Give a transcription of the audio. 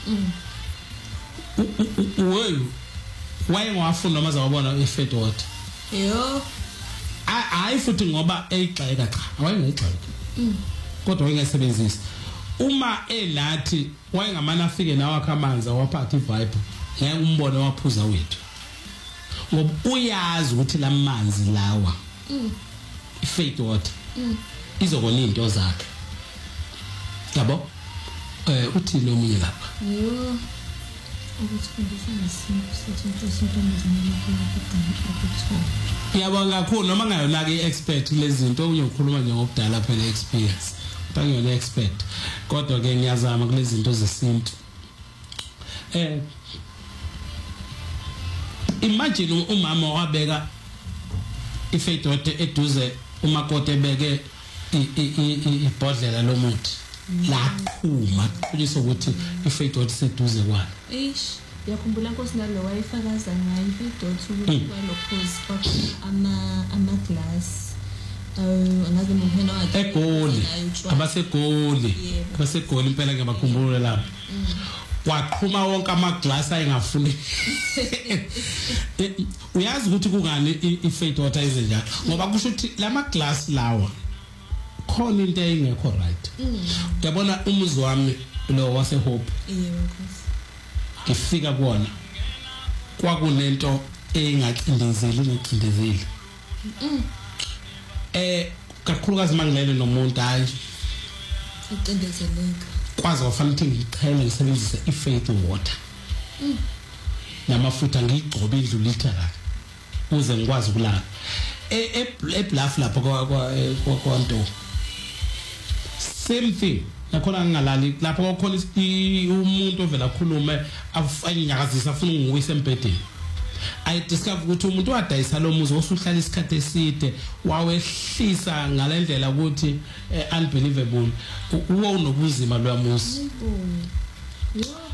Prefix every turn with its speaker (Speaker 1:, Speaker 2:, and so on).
Speaker 1: Why ngwafuna noma zawabona iFaith Water?
Speaker 2: Yo.
Speaker 1: Hayi futhi ngoba eyixeka cha, awayengexeka. Kodwa wayengasebenzisi. Uma elathi wayengamana afike nawe akamanzi awaphatha ivibe, ngeke umbone waphuza wethu. Ngoba uyazi ukuthi lamanzi lawa iFaith Water izokona into zakhe. Yabo? Uthi lo munye lapha.
Speaker 2: Yo. Ukufundisa ngesinto sethu ntomazana lokho.
Speaker 1: Yabonga kakhulu noma ngayona ke expert lezi zinto uyokhuluma nje ngobudala phela experience. Ngiyona expert. Kodwa ke ngiyazama kulezi zinto zesintu. Imagine umama wabeka iFaith Water eduze umakoti ebeke ibhodlela lomuthi. Laqhuma kuyise ukuthi iFaith Water seduze kwalo.
Speaker 2: Yakhumbula Nkosi nalo wayifakaza ngayo iFaith Water ukuthi kwalokhozi ama glass angazi umhena wakhe
Speaker 1: eGoli abasegoli impela ngiyabakhumbula lapha. Waqhuma wonke ama glass ayengafuni. Uyazi ukuthi kungani iFaith Water izenjalo ngoba kusho ukuthi lama glass lawa khona into engekho right. Uyabona umuzi wami lo wase Hope. Ngifika kuona kwakunento engacindezeli. Kakhulukazi mangilele nomuntu hayi
Speaker 2: ucindezeleka.
Speaker 1: Kwazi wafanele ukuthi ngichele ngisebenzise iFaith Water. Namafutha ngigcobe indlu literally uze ngikwazi ukulala. Ebluff lapho kwaNto. Same thing. Nakhona ngingalali lapho kwakhona umuntu ovela khulume ayinyakazisa afuna ngiyise empedeni. I discover ukuthi umuntu wadayisa lo muzi osuhlala isikhathi eside wawehlisa ngalendlela ukuthi unbelievable uwo unobuzima lwamuzi.